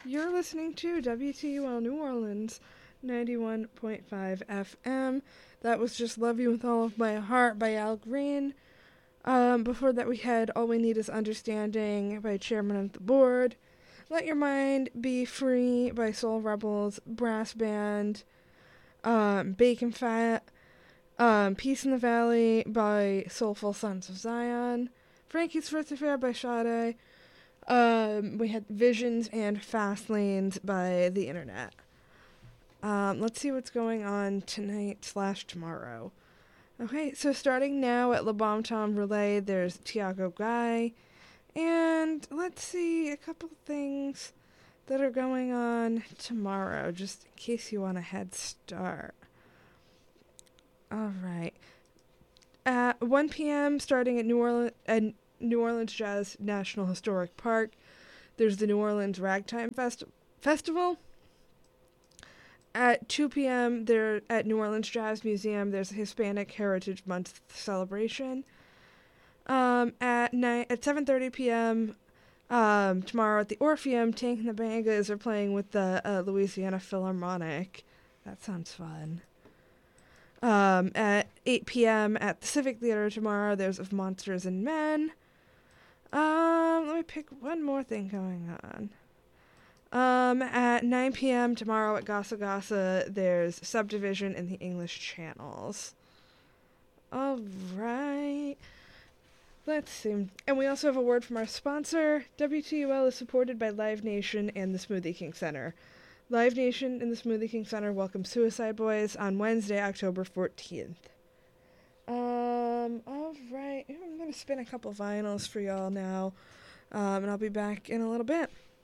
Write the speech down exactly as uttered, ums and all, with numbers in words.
You're listening to W T U L New Orleans, ninety-one point five F M. That was just Love You With All of My Heart by Al Green. Um, before that we had All We Need Is Understanding by Chairman of the Board. Let Your Mind Be Free by Soul Rebels, Brass Band, um, Bacon Fat, um, Peace in the Valley by Soulful Sons of Zion, Frankie's First Affair by Sade. Um, we had Visions and Fast Lanes by The Internet. Um, let's see what's going on tonight slash tomorrow. Okay, so starting now at Le Bon Temps Relay, there's Tiago Guy. And let's see a couple things that are going on tomorrow, just in case you want a head start. All right. At one p.m., starting at New Orleans, at New Orleans Jazz National Historic Park, there's the New Orleans Ragtime Fest- Festival. At two p.m., there at New Orleans Jazz Museum, there's a Hispanic Heritage Month celebration. Um, at night at seven thirty p.m. Um, tomorrow at the Orpheum, Tank and the Bangas are playing with the uh, Louisiana Philharmonic. That sounds fun. Um, at eight p.m. at the Civic Theater tomorrow, there's Of Monsters and Men. Um, let me pick one more thing going on. Um, at nine p.m. tomorrow at Gasa Gasa, there's Subdivision in the English Channels. All right. Let's see. And we also have a word from our sponsor. W T U L is supported by Live Nation and the Smoothie King Center. Live Nation and the Smoothie King Center welcome Suicide Boys on Wednesday, October fourteenth. Um, alright. I'm going to spin a couple vinyls for y'all now. Um, and I'll be back in a little bit.